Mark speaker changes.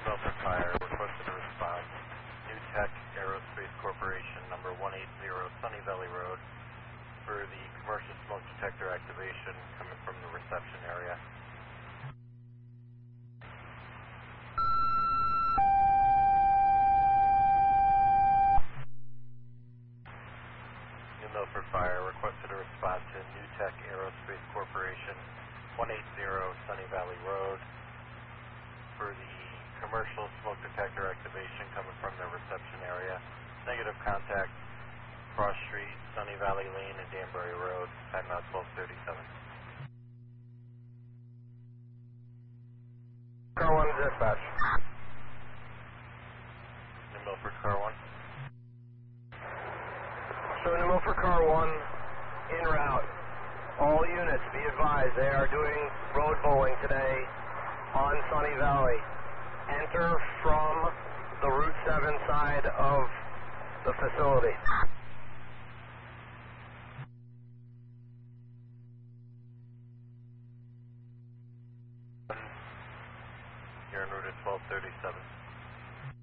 Speaker 1: Milford Fire, requested a response. New Tech Aerospace Corporation, number 180 Sunny Valley Road, for the commercial smoke detector activation coming from the reception area. New Milford Fire, requested a response to New Tech Aerospace Corporation, 180 Sunny Valley Road, for the commercial smoke detector activation coming from the reception area. Negative contact, Cross Street, Sunny Valley Lane, and Danbury Road. Time now 12:37.
Speaker 2: Car 1 dispatch.
Speaker 1: New Milford Car 1.
Speaker 2: So New Milford Car 1, en route. All units, be advised, they are doing road bowling today on Sunny Valley. Enter from the Route 7 side of the facility.
Speaker 1: You're en route at 12:37.